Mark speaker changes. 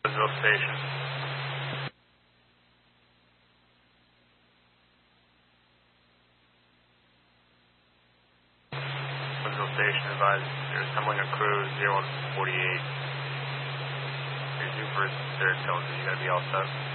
Speaker 1: Roseville Station. Roseville Station advised you're assembling a crew 0148. You're due for third cylinder. You gotta be all set.